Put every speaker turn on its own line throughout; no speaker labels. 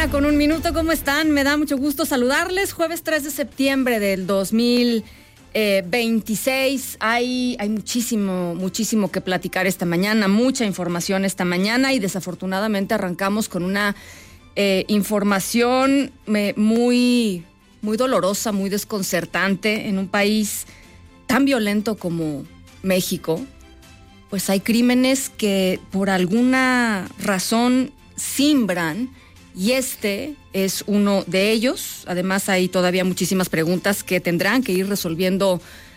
9:01 ¿Cómo están? Me da mucho gusto saludarles. Jueves 3 de septiembre del 2026. Hay muchísimo que platicar esta mañana, mucha información esta mañana y desafortunadamente arrancamos con una información muy dolorosa, muy desconcertante en un país tan violento como México. Pues hay crímenes que por alguna razón simbran y este es uno de ellos. Además hay todavía muchísimas preguntas que tendrán que ir resolviendo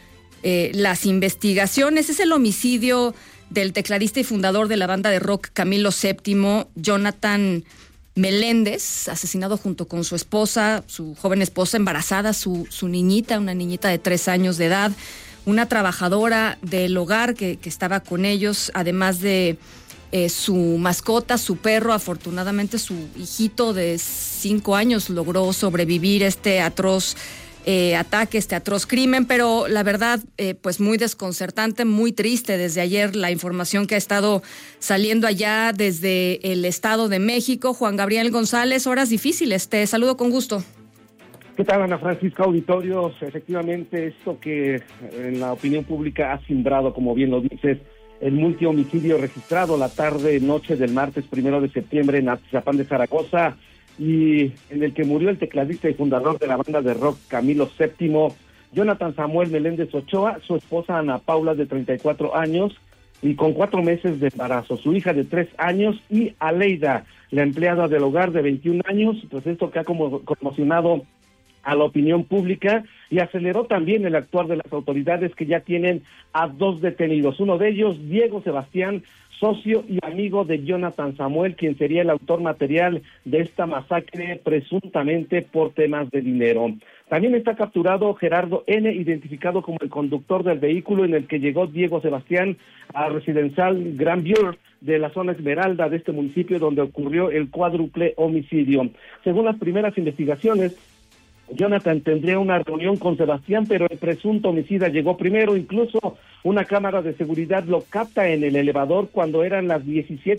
las investigaciones. Es el homicidio del tecladista y fundador de la banda de rock Camilo VII, Jonathan Meléndez, asesinado junto con su esposa, su joven esposa embarazada, su niñita, una niñita de 3 años de edad, una trabajadora del hogar que estaba con ellos, además de su mascota, su perro. Afortunadamente su hijito de 5 años logró sobrevivir este atroz ataque, este atroz crimen, pero la verdad, pues muy desconcertante, muy triste desde ayer la información que ha estado saliendo allá desde el Estado de México. Juan Gabriel González, horas difíciles, te saludo con gusto.
¿Qué tal, Ana Francisca, auditorios? Efectivamente, esto que en la opinión pública ha simbrado, como bien lo dices, el multihomicidio registrado la tarde-noche del martes 1 de septiembre en Atizapán de Zaragoza, y en el que murió el tecladista y fundador de la banda de rock Camilo VII, Jonathan Samuel Meléndez Ochoa, su esposa Ana Paula, de 34 años, y con 4 meses de embarazo, su hija de 3 años, y Aleida, la empleada del hogar de 21 años, pues esto que ha conmocionado a la opinión pública y aceleró también el actuar de las autoridades, que ya tienen a 2 detenidos. Uno de ellos, Diego Sebastián, socio y amigo de Jonathan Samuel, quien sería el autor material de esta masacre, presuntamente por temas de dinero. También está capturado Gerardo N., identificado como el conductor del vehículo en el que llegó Diego Sebastián a residencial Gran Buer de la zona Esmeralda de este municipio, donde ocurrió el cuádruple homicidio. Según las primeras investigaciones, Jonathan tendría una reunión con Sebastián, pero el presunto homicida llegó primero. Incluso una cámara de seguridad lo capta en el elevador cuando eran las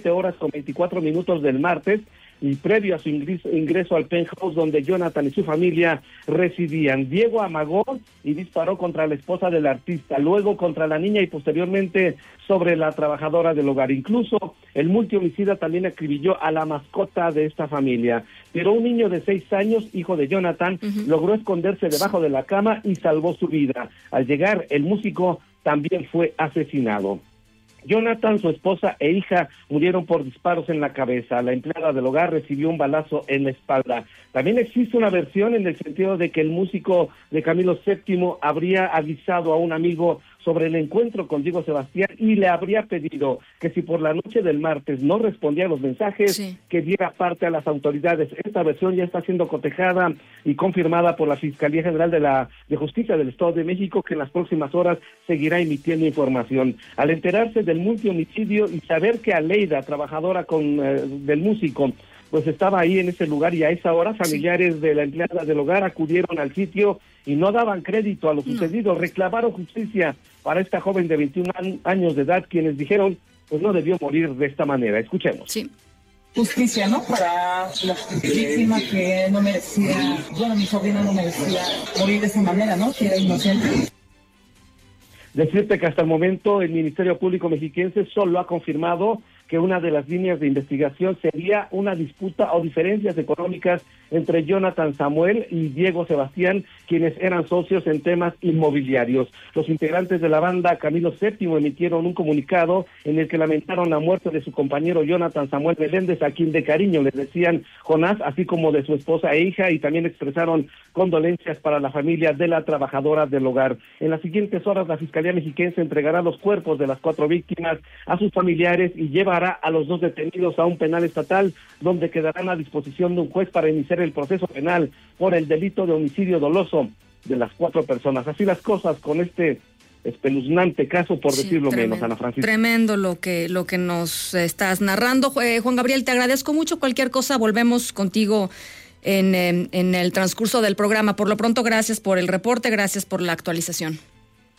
17:24 del martes, y previo a su ingreso al penthouse donde Jonathan y su familia residían. Diego amagó y disparó contra la esposa del artista, luego contra la niña y posteriormente sobre la trabajadora del hogar. Incluso el multihomicida también acribilló a la mascota de esta familia. Pero un niño de 6 años, hijo de Jonathan, logró esconderse debajo de la cama y salvó su vida. Al llegar, el músico también fue asesinado. Jonathan, su esposa e hija murieron por disparos en la cabeza. La empleada del hogar recibió un balazo en la espalda. También existe una versión en el sentido de que el músico de Camilo VII habría avisado a un amigo sobre el encuentro con Diego Sebastián y le habría pedido que si por la noche del martes no respondía a los mensajes, que diera parte a las autoridades. Esta versión ya está siendo cotejada y confirmada por la Fiscalía General de Justicia del Estado de México, que en las próximas horas seguirá emitiendo información. Al enterarse del multihomicidio y saber que Aleida, trabajadora del músico, pues estaba ahí en ese lugar, y a esa hora familiares de la empleada del hogar acudieron al sitio y no daban crédito a lo sucedido. Reclamaron justicia para esta joven de 21 años de edad, quienes dijeron, pues no debió morir de esta manera. Escuchemos.
Sí.
Justicia, ¿no? Para la víctima que no merecía, bueno, mi sobrino no merecía morir de esa manera, ¿no? Que era inocente.
Decirte que hasta el momento el Ministerio Público Mexiquense solo ha confirmado que una de las líneas de investigación sería una disputa o diferencias económicas entre Jonathan Samuel y Diego Sebastián, quienes eran socios en temas inmobiliarios. Los integrantes de la banda Camilo VII emitieron un comunicado en el que lamentaron la muerte de su compañero Jonathan Samuel Meléndez, a quien de cariño les decían Jonás, así como de su esposa e hija, y también expresaron condolencias para la familia de la trabajadora del hogar. En las siguientes horas, la Fiscalía Mexiquense entregará los cuerpos de las 4 víctimas a sus familiares y llevará a los 2 detenidos a un penal estatal, donde quedarán a disposición de un juez para iniciar el proceso penal por el delito de homicidio doloso de las 4 personas. Así las cosas con este espeluznante caso, por decirlo menos, Ana Francisca.
Tremendo lo que nos estás narrando. Juan Gabriel, te agradezco mucho. Cualquier cosa, volvemos contigo en el transcurso del programa. Por lo pronto, gracias por el reporte, gracias por la actualización.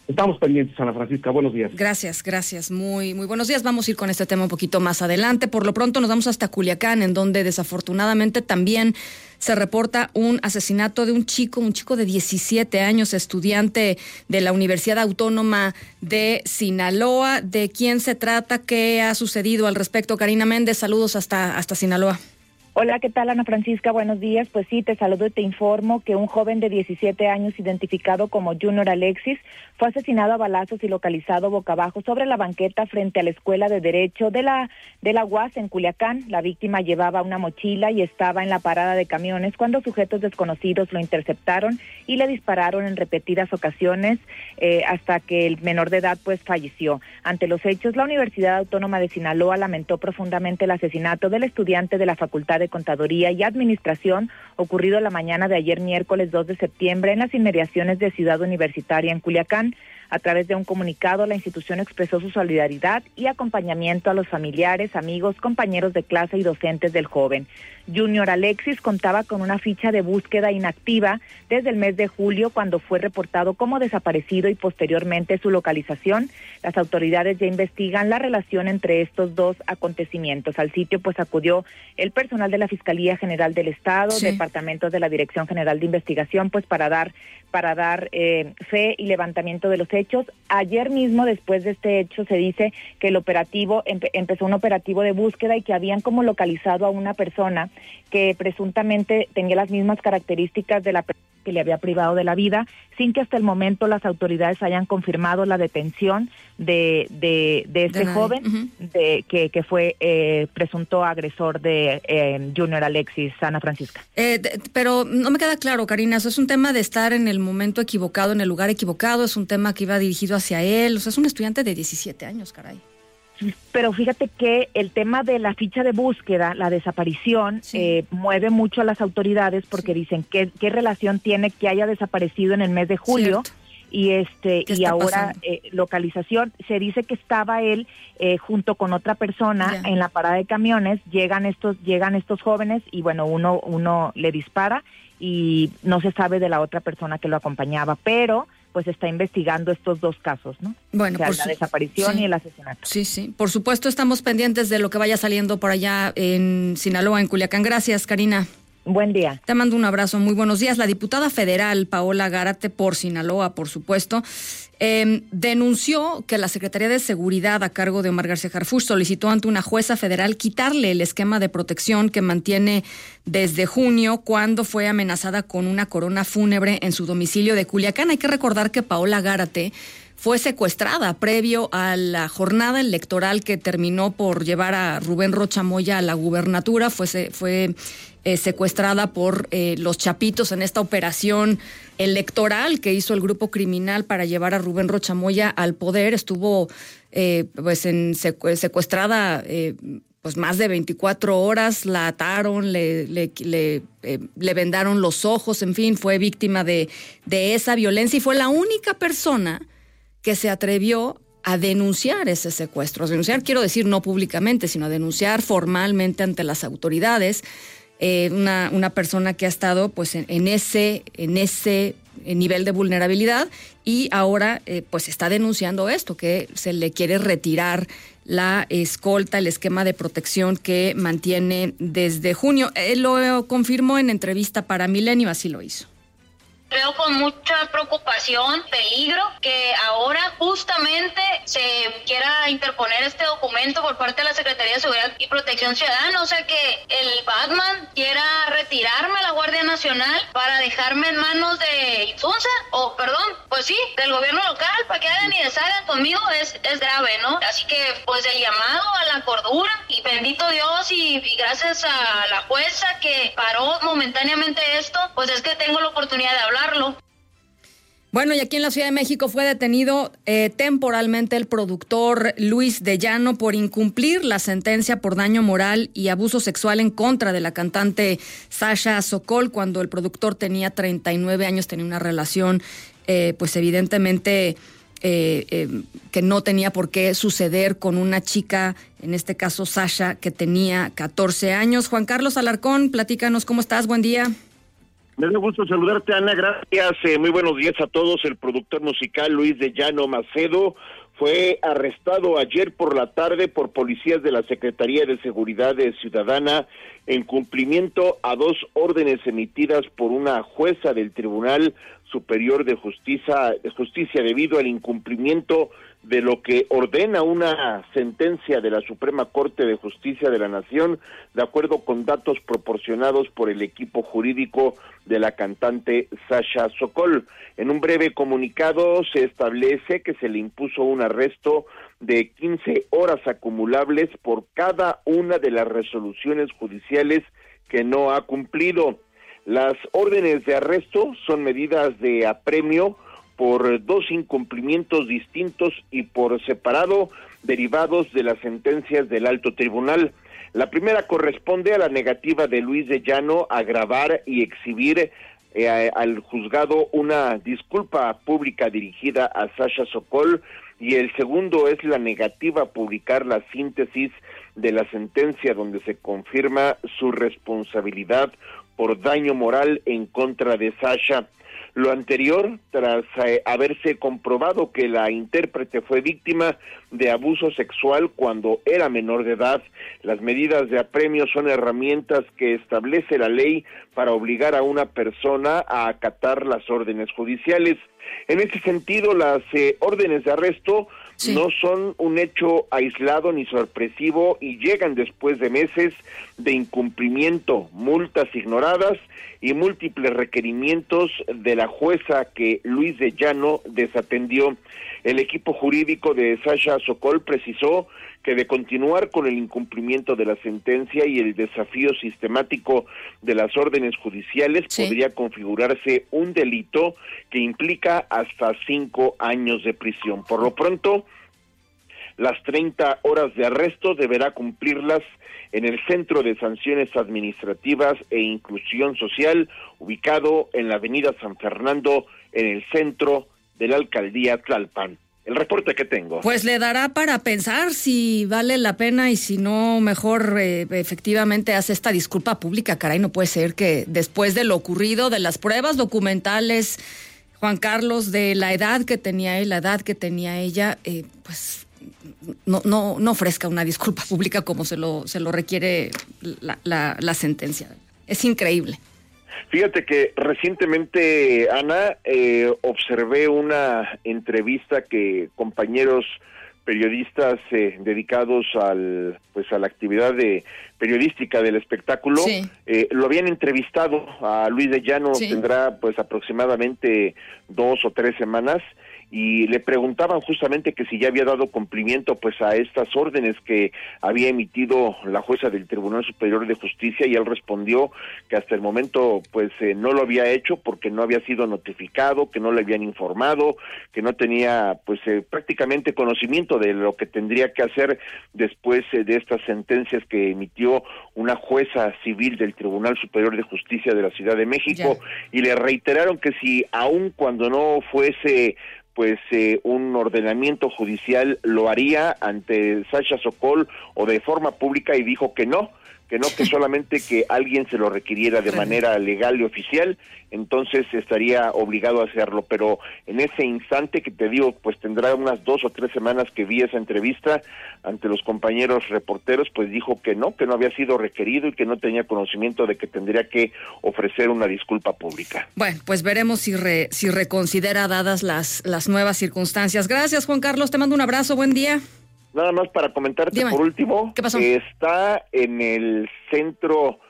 Estamos pendientes, Ana Francisca. Buenos días.
Gracias. Muy buenos días. Vamos a ir con este tema un poquito más adelante. Por lo pronto nos vamos hasta Culiacán, en donde desafortunadamente también se reporta un asesinato de un chico de 17 años, estudiante de la Universidad Autónoma de Sinaloa. ¿De quién se trata? ¿Qué ha sucedido al respecto? Karina Méndez, saludos hasta Sinaloa.
Hola, ¿qué tal, Ana Francisca? Buenos días. Pues sí, te saludo y te informo que un joven de 17 años identificado como Junior Alexis fue asesinado a balazos y localizado boca abajo sobre la banqueta frente a la Escuela de Derecho de la UAS en Culiacán. La víctima llevaba una mochila y estaba en la parada de camiones cuando sujetos desconocidos lo interceptaron y le dispararon en repetidas ocasiones hasta que el menor de edad pues falleció. Ante los hechos, la Universidad Autónoma de Sinaloa lamentó profundamente el asesinato del estudiante de la Facultad de Contaduría y Administración ocurrido la mañana de ayer miércoles 2 de septiembre en las inmediaciones de Ciudad Universitaria en Culiacán. A través de un comunicado, la institución expresó su solidaridad y acompañamiento a los familiares, amigos, compañeros de clase y docentes del joven. Junior Alexis contaba con una ficha de búsqueda inactiva desde el mes de julio, cuando fue reportado como desaparecido y posteriormente su localización. Las autoridades ya investigan la relación entre estos dos acontecimientos. Al sitio pues acudió el personal de la Fiscalía General del Estado, departamentos de la Dirección General de Investigación, pues para dar fe y levantamiento de los hechos. Ayer mismo, después de este hecho, se dice que el operativo empezó un operativo de búsqueda y que habían como localizado a una persona que presuntamente tenía las mismas características de la persona que le había privado de la vida, sin que hasta el momento las autoridades hayan confirmado la detención de este joven, que fue presunto agresor de Junior Alexis. Ana Francisca.
Pero no me queda claro, Karina, eso es un tema de estar en el momento equivocado, en el lugar equivocado, es un tema que iba dirigido hacia él, o sea, es un estudiante de 17 años, caray.
Pero fíjate que el tema de la ficha de búsqueda, la desaparición, mueve mucho a las autoridades porque dicen qué relación tiene que haya desaparecido en el mes de julio. Cierto. Y ahora localización. Se dice que estaba él junto con otra persona en la parada de camiones. Llegan estos jóvenes y bueno, uno le dispara y no se sabe de la otra persona que lo acompañaba, pero pues está investigando estos dos casos, ¿no?
Bueno,
o sea, la desaparición y el asesinato.
Sí. Por supuesto, estamos pendientes de lo que vaya saliendo por allá en Sinaloa, en Culiacán. Gracias, Karina.
Buen día.
Te mando un abrazo, muy buenos días. La diputada federal Paola Gárate, por Sinaloa, por supuesto, denunció que la Secretaría de Seguridad a cargo de Omar García Harfuch solicitó ante una jueza federal quitarle el esquema de protección que mantiene desde junio, cuando fue amenazada con una corona fúnebre en su domicilio de Culiacán. Hay que recordar que Paola Gárate fue secuestrada previo a la jornada electoral que terminó por llevar a Rubén Rocha Moya a la gubernatura. Fue secuestrada por los Chapitos en esta operación electoral que hizo el grupo criminal para llevar a Rubén Rocha Moya al poder. Estuvo secuestrada pues más de 24 horas, la ataron, le vendaron los ojos, en fin, fue víctima de esa violencia y fue la única persona que se atrevió a denunciar ese secuestro. A denunciar, quiero decir, no públicamente, sino a denunciar formalmente ante las autoridades. Una persona que ha estado pues en ese nivel de vulnerabilidad y ahora pues está denunciando esto, que se le quiere retirar la escolta, el esquema de protección que mantiene desde junio. Él lo confirmó en entrevista para Milenio, así lo hizo.
Veo con mucha preocupación, peligro, que ahora justamente se quiera interponer este documento por parte de la Secretaría de Seguridad y Protección Ciudadana, o sea que el Batman quiera retirarme a la Guardia Nacional para dejarme en manos de Itzunza, pues sí, del gobierno local, para que hagan y deshagan conmigo, es grave, ¿no? Así que pues el llamado a la cordura y bendito Dios y gracias a la jueza que paró momentáneamente esto, pues es que tengo la oportunidad de hablarlo.
Bueno, y aquí en la Ciudad de México fue detenido temporalmente el productor Luis de Llano por incumplir la sentencia por daño moral y abuso sexual en contra de la cantante Sasha Sokol cuando el productor tenía 39 años, tenía una relación pues evidentemente que no tenía por qué suceder con una chica, en este caso Sasha, que tenía 14 años. Juan Carlos Alarcón, platícanos, ¿cómo estás? Buen día.
Me da gusto saludarte, Ana, gracias. Muy buenos días a todos. El productor musical Luis de Llano Macedo fue arrestado ayer por la tarde por policías de la Secretaría de Seguridad Ciudadana en cumplimiento a 2 órdenes emitidas por una jueza del Tribunal Superior de Justicia debido al incumplimiento de lo que ordena una sentencia de la Suprema Corte de Justicia de la Nación, de acuerdo con datos proporcionados por el equipo jurídico de la cantante Sasha Sokol. En un breve comunicado se establece que se le impuso un arresto de 15 horas acumulables por cada una de las resoluciones judiciales que no ha cumplido. Las órdenes de arresto son medidas de apremio por 2 incumplimientos distintos y por separado derivados de las sentencias del Alto Tribunal. La primera corresponde a la negativa de Luis de Llano a grabar y exhibir al juzgado una disculpa pública dirigida a Sasha Sokol, y el segundo es la negativa a publicar la síntesis de la sentencia donde se confirma su responsabilidad por daño moral en contra de Sasha. Lo anterior, tras haberse comprobado que la intérprete fue víctima de abuso sexual cuando era menor de edad. Las medidas de apremio son herramientas que establece la ley para obligar a una persona a acatar las órdenes judiciales. En ese sentido, las órdenes de arresto no son un hecho aislado ni sorpresivo y llegan después de meses de incumplimiento, multas ignoradas y múltiples requerimientos de la jueza que Luis de Llano desatendió. El equipo jurídico de Sasha Sokol precisó que de continuar con el incumplimiento de la sentencia y el desafío sistemático de las órdenes judiciales, podría configurarse un delito que implica hasta 5 años de prisión. Por lo pronto, las 30 horas de arresto deberá cumplirlas en el Centro de Sanciones Administrativas e Inclusión Social, ubicado en la avenida San Fernando, en el centro de la alcaldía Tlalpan. El reporte que tengo.
Pues le dará para pensar si vale la pena y si no, mejor efectivamente hace esta disculpa pública. Caray, no puede ser que después de lo ocurrido, de las pruebas documentales, Juan Carlos, de la edad que tenía él, la edad que tenía ella, pues no ofrezca una disculpa pública como se lo requiere la sentencia. Es increíble.
Fíjate que recientemente, Ana, observé una entrevista que compañeros periodistas dedicados a la actividad periodística del espectáculo, lo habían entrevistado a Luis de Llano, tendrá pues aproximadamente 2 o 3 semanas, y le preguntaban justamente que si ya había dado cumplimiento pues a estas órdenes que había emitido la jueza del Tribunal Superior de Justicia, y él respondió que hasta el momento pues no lo había hecho porque no había sido notificado, que no le habían informado, que no tenía pues prácticamente conocimiento de lo que tendría que hacer después de estas sentencias que emitió una jueza civil del Tribunal Superior de Justicia de la Ciudad de México. Y le reiteraron que si aun cuando no fuese pues un ordenamiento judicial lo haría ante Sasha Sokol o de forma pública, y dijo que no, que solamente que alguien se lo requiriera de manera legal y oficial, entonces estaría obligado a hacerlo. Pero en ese instante que te digo, pues tendrá unas 2 o 3 semanas que vi esa entrevista ante los compañeros reporteros, pues dijo que no había sido requerido y que no tenía conocimiento de que tendría que ofrecer una disculpa pública.
Bueno, pues veremos si reconsidera dadas las nuevas circunstancias. Gracias, Juan Carlos, te mando un abrazo, buen día.
Nada más para comentarte. Dime, por último,
¿qué pasó?
Está en el centro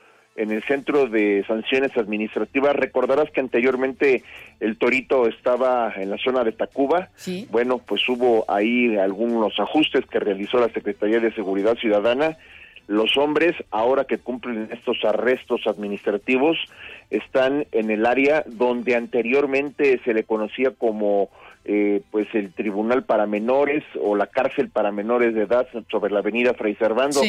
de sanciones administrativas. Recordarás que anteriormente el Torito estaba en la zona de Tacuba.
Sí.
Bueno, pues hubo ahí algunos ajustes que realizó la Secretaría de Seguridad Ciudadana. Los hombres, ahora que cumplen estos arrestos administrativos, están en el área donde anteriormente se le conocía como pues el Tribunal para Menores o la Cárcel para Menores de Edad sobre la avenida Fray Servando.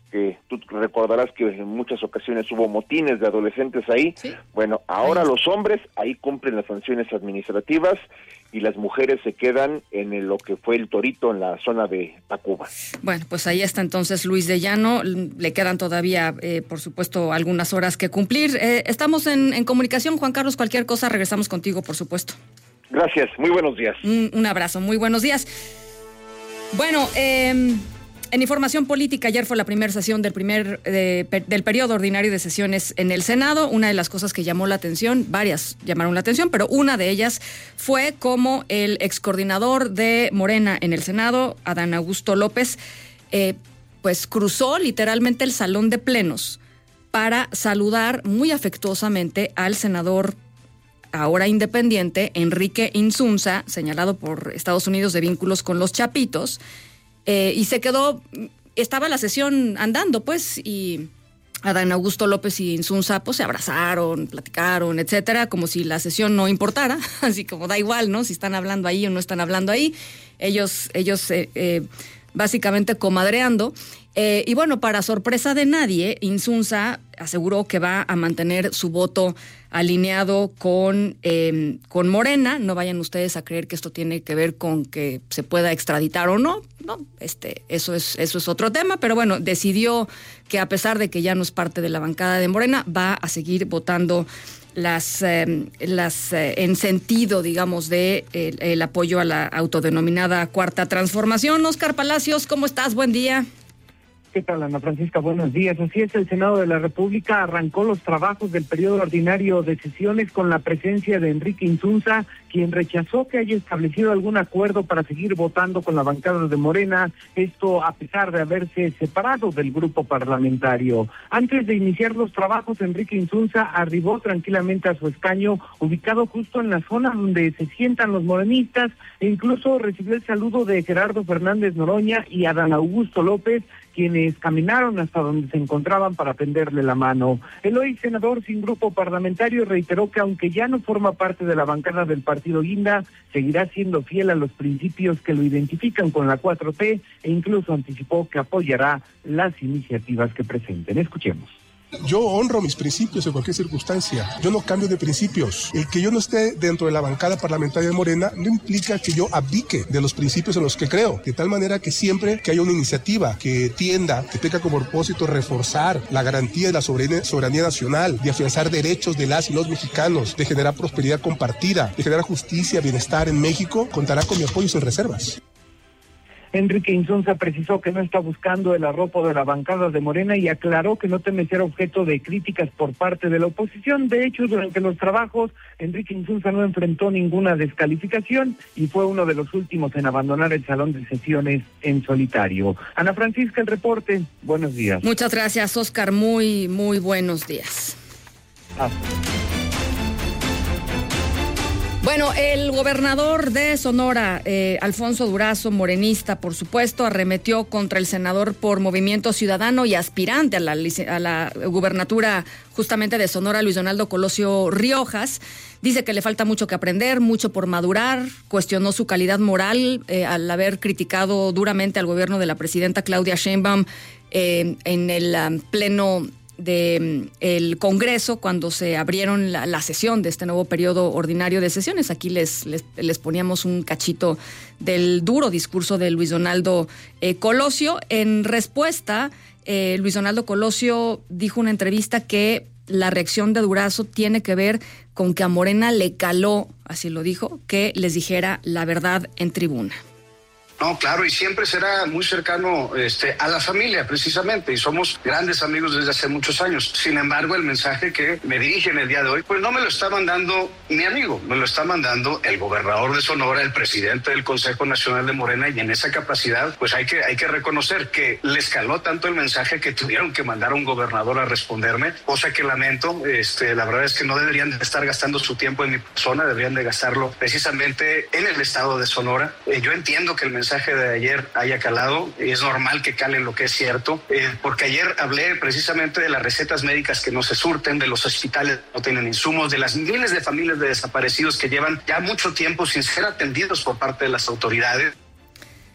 que tú recordarás que en muchas ocasiones hubo motines de adolescentes ahí.
Sí.
Bueno, ahora los hombres ahí cumplen las sanciones administrativas y las mujeres se quedan en lo que fue el Torito, en la zona de Tacuba.
Bueno, pues ahí está entonces Luis de Llano. Le quedan todavía, por supuesto, algunas horas que cumplir. Estamos en comunicación, Juan Carlos. Cualquier cosa, regresamos contigo, por supuesto.
Gracias, muy buenos días.
Un abrazo, muy buenos días. Bueno, en información política, ayer fue la primera sesión del periodo ordinario de sesiones en el Senado. Una de las cosas que llamó la atención, varias llamaron la atención, pero una de ellas fue cómo el excoordinador de Morena en el Senado, Adán Augusto López, pues cruzó literalmente el salón de plenos para saludar muy afectuosamente al senador ahora independiente, Enrique Insunza, señalado por Estados Unidos de vínculos con los Chapitos, y estaba la sesión andando, pues, y Adán Augusto López y Insunza, pues, se abrazaron, platicaron, etcétera, como si la sesión no importara, así como da igual, ¿no? Si están hablando ahí o no están hablando ahí, ellos básicamente comadreando. Y bueno, para sorpresa de nadie, Insunza aseguró que va a mantener su voto alineado con Morena. No vayan ustedes a creer que esto tiene que ver con que se pueda extraditar o no. No, eso es otro tema, pero bueno, decidió que a pesar de que ya no es parte de la bancada de Morena, va a seguir votando en sentido, digamos, de el apoyo a la autodenominada Cuarta Transformación. Óscar Palacios, ¿cómo estás? Buen día.
¿Qué tal, Ana Francisca? Buenos días. Así es, el Senado de la República arrancó los trabajos del periodo ordinario de sesiones con la presencia de Enrique Insunza, quien rechazó que haya establecido algún acuerdo para seguir votando con la bancada de Morena, esto a pesar de haberse separado del grupo parlamentario. Antes de iniciar los trabajos, Enrique Insunza arribó tranquilamente a su escaño, ubicado justo en la zona donde se sientan los morenistas, e incluso recibió el saludo de Gerardo Fernández Noroña y Adán Augusto López, quienes caminaron hasta donde se encontraban para tenderle la mano. El hoy senador sin grupo parlamentario reiteró que aunque ya no forma parte de la bancada del partido Guinda, seguirá siendo fiel a los principios que lo identifican con la 4T e incluso anticipó que apoyará las iniciativas que presenten. Escuchemos.
Yo honro mis principios en cualquier circunstancia. Yo no cambio de principios. El que yo no esté dentro de la bancada parlamentaria de Morena no implica que yo abdique de los principios en los que creo. De tal manera que siempre que haya una iniciativa que tenga como propósito reforzar la garantía de la soberanía nacional, de afianzar derechos de las y los mexicanos, de generar prosperidad compartida, de generar justicia, bienestar en México, contará con mi apoyo sin reservas.
Enrique Insunza precisó que no está buscando el arropo de la bancada de Morena y aclaró que no teme ser objeto de críticas por parte de la oposición. De hecho, durante los trabajos, Enrique Insunza no enfrentó ninguna descalificación y fue uno de los últimos en abandonar el salón de sesiones en solitario. Ana Francisca, el reporte. Buenos días.
Muchas gracias, Óscar. Muy, muy buenos días. Bueno, el gobernador de Sonora, Alfonso Durazo, morenista, por supuesto, arremetió contra el senador por Movimiento Ciudadano y aspirante a la gubernatura justamente de Sonora, Luis Donaldo Colosio Riojas. Dice que le falta mucho que aprender, mucho por madurar, cuestionó su calidad moral al haber criticado duramente al gobierno de la presidenta Claudia Sheinbaum en el pleno del Congreso cuando se abrieron la sesión de este nuevo periodo ordinario de sesiones. Aquí les poníamos un cachito del duro discurso de Luis Donaldo Colosio. En respuesta, Luis Donaldo Colosio dijo en una entrevista que la reacción de Durazo tiene que ver con que a Morena le caló, así lo dijo, que les dijera la verdad en tribuna.
No, claro, y siempre será muy cercano a la familia, precisamente, y somos grandes amigos desde hace muchos años. Sin embargo, el mensaje que me dirigen el día de hoy, pues no me lo está mandando mi amigo, me lo está mandando el gobernador de Sonora, el presidente del Consejo Nacional de Morena, y en esa capacidad, pues hay que reconocer que les caló tanto el mensaje que tuvieron que mandar a un gobernador a responderme, cosa que lamento. La verdad es que no deberían de estar gastando su tiempo en mi persona, deberían de gastarlo precisamente en el estado de Sonora. Yo entiendo que el mensaje de ayer haya calado, es normal que cale lo que es cierto, porque ayer hablé precisamente de las recetas médicas que no se surten, de los hospitales que no tienen insumos, de las miles de familias de desaparecidos que llevan ya mucho tiempo sin ser atendidos por parte de las autoridades.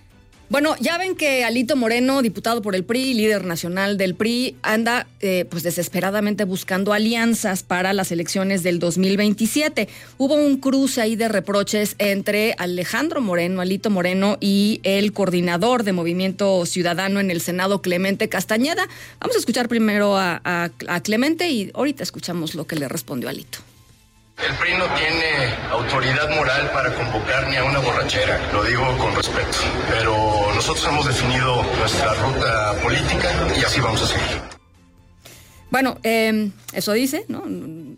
Bueno, ya ven que Alito Moreno, diputado por el PRI, líder nacional del PRI, anda pues desesperadamente buscando alianzas para las elecciones del 2027. Hubo un cruce ahí de reproches entre Alejandro Moreno, Alito Moreno, y el coordinador de Movimiento Ciudadano en el Senado, Clemente Castañeda. Vamos a escuchar primero a Clemente y ahorita escuchamos lo que le respondió Alito.
El PRI no tiene autoridad moral para convocar ni a una borrachera, lo digo con respeto, pero nosotros hemos definido nuestra ruta política y así vamos a seguir.
Bueno, eso dice, ¿no?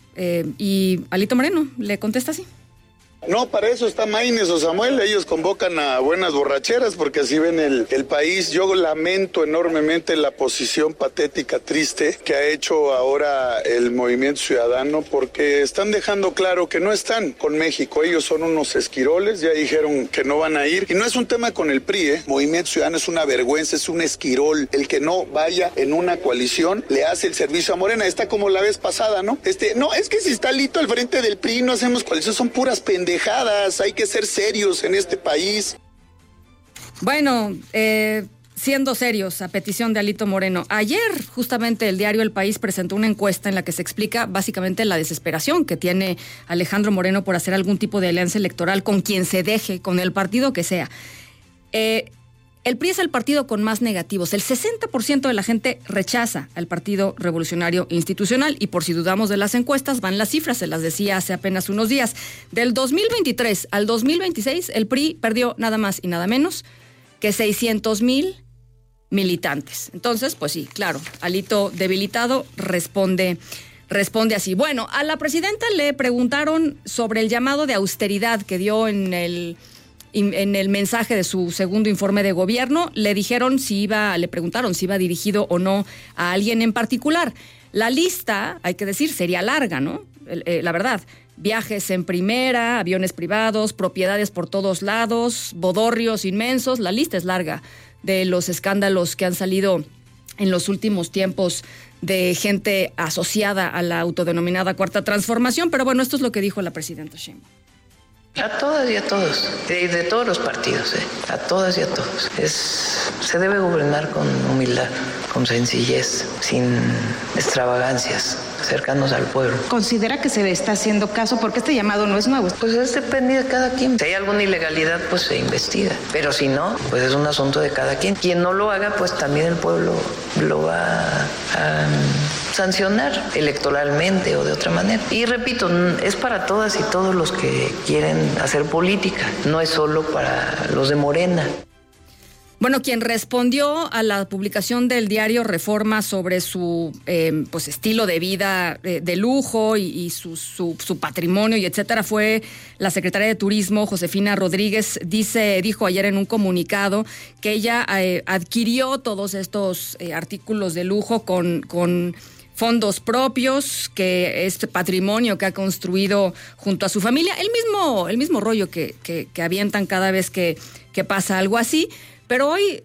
Y Alito Moreno le contesta así.
No, para eso está Maínez o Samuel, ellos convocan a buenas borracheras porque así ven el país. Yo lamento enormemente la posición patética, triste que ha hecho ahora el Movimiento Ciudadano porque están dejando claro que no están con México, ellos son unos esquiroles, ya dijeron que no van a ir y no es un tema con el PRI, Movimiento Ciudadano es una vergüenza, es un esquirol, el que no vaya en una coalición le hace el servicio a Morena, está como la vez pasada, ¿no? No, es que si está Alito al frente del PRI no hacemos coalición, son puras pendejadas. Hay que ser serios en este país.
Bueno, siendo serios, a petición de Alito Moreno, ayer justamente el diario El País presentó una encuesta en la que se explica básicamente la desesperación que tiene Alejandro Moreno por hacer algún tipo de alianza electoral con quien se deje, con el partido que sea. El PRI es el partido con más negativos. El 60% de la gente rechaza al Partido Revolucionario Institucional y por si dudamos de las encuestas, van las cifras, se las decía hace apenas unos días. Del 2023 al 2026, el PRI perdió nada más y nada menos que 600,000 militantes. Entonces, pues sí, claro, Alito debilitado responde así. Bueno, a la presidenta le preguntaron sobre el llamado de austeridad que dio en el mensaje de su segundo informe de gobierno. Le preguntaron si iba dirigido o no a alguien en particular. La lista, hay que decir, sería larga, ¿no? La verdad, viajes en primera, aviones privados, propiedades por todos lados, bodorrios inmensos, la lista es larga de los escándalos que han salido en los últimos tiempos de gente asociada a la autodenominada Cuarta Transformación, pero bueno, esto es lo que dijo la presidenta Sheinbaum.
A todas y a todos, de todos los partidos, a todas y a todos. Se debe gobernar con humildad, con sencillez, sin extravagancias, cercanos al pueblo.
¿Considera que se le está haciendo caso? Porque este llamado no es nuevo.
Pues depende de cada quien. Si hay alguna ilegalidad, pues se investiga. Pero si no, pues es un asunto de cada quien. Quien no lo haga, pues también el pueblo lo va a sancionar electoralmente o de otra manera. Y repito, es para todas y todos los que quieren hacer política, no es solo para los de Morena.
Bueno, quien respondió a la publicación del diario Reforma sobre su estilo de vida de lujo y su patrimonio y etcétera fue la secretaria de Turismo, Josefina Rodríguez. Dijo ayer en un comunicado que ella adquirió todos estos artículos de lujo con fondos propios, que este patrimonio que ha construido junto a su familia, el mismo rollo que avientan cada vez que pasa algo así. Pero hoy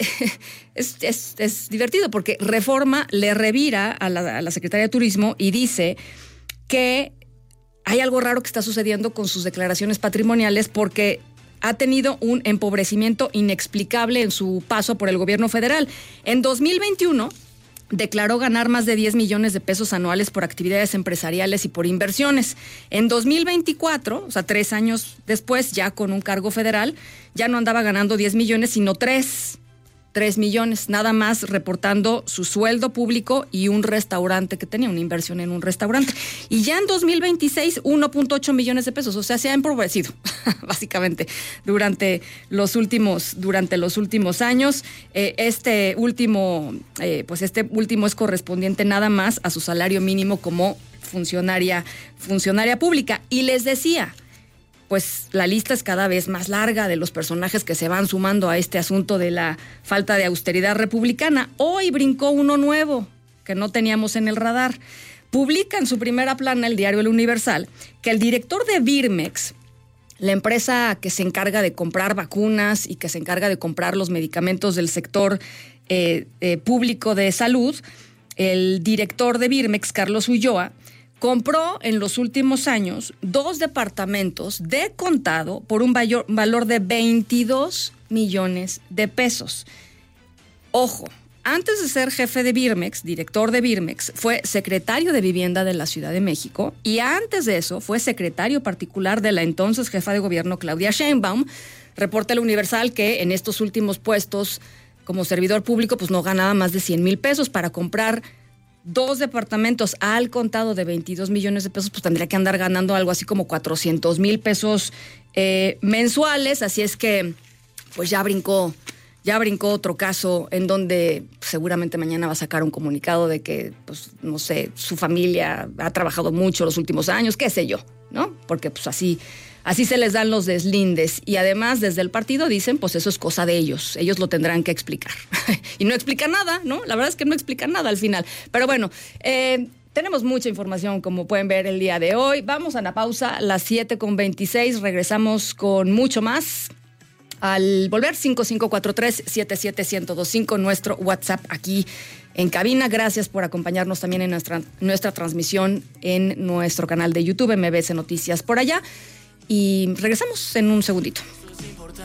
es divertido porque Reforma le revira a la Secretaría de Turismo y dice que hay algo raro que está sucediendo con sus declaraciones patrimoniales porque ha tenido un empobrecimiento inexplicable en su paso por el gobierno federal. En 2021 declaró ganar más de 10 millones de pesos anuales por actividades empresariales y por inversiones. En 2024, o sea, 3 años después, ya con un cargo federal, ya no andaba ganando 10 millones, sino 3 millones, nada más reportando su sueldo público y un restaurante que tenía, una inversión en un restaurante. Y ya en 2026, 1.8 millones de pesos, o sea, se ha empobrecido, básicamente, durante los últimos años. Este último es correspondiente nada más a su salario mínimo como funcionaria pública. Y les decía, pues la lista es cada vez más larga de los personajes que se van sumando a este asunto de la falta de austeridad republicana. Hoy brincó uno nuevo que no teníamos en el radar. Publica en su primera plana el diario El Universal que el director de Birmex, la empresa que se encarga de comprar vacunas y que se encarga de comprar los medicamentos del sector público de salud, el director de Birmex, Carlos Ulloa, compró en los últimos años 2 departamentos de contado por un valor de 22 millones de pesos. Ojo, antes de ser jefe de Birmex, director de Birmex, fue secretario de Vivienda de la Ciudad de México y antes de eso fue secretario particular de la entonces jefa de gobierno Claudia Sheinbaum. Reporta el Universal que en estos últimos puestos como servidor público pues no ganaba más de 100,000 pesos para comprar 2 departamentos al contado de 22 millones de pesos, pues tendría que andar ganando algo así como 400,000 pesos mensuales. Así es que pues ya brincó otro caso en donde seguramente mañana va a sacar un comunicado de que, pues, no sé, su familia ha trabajado mucho los últimos años, qué sé yo, ¿no? Porque pues así se les dan los deslindes. Y además, desde el partido dicen, pues eso es cosa de ellos. Ellos lo tendrán que explicar. Y no explican nada, ¿no? La verdad es que no explican nada al final. Pero bueno, tenemos mucha información, como pueden ver el día de hoy. Vamos a una pausa, las 7:26. Regresamos con mucho más. Al volver, 5543-77125, nuestro WhatsApp aquí en cabina. Gracias por acompañarnos también en nuestra transmisión en nuestro canal de YouTube, MBS Noticias por allá. Y regresamos en un segundito.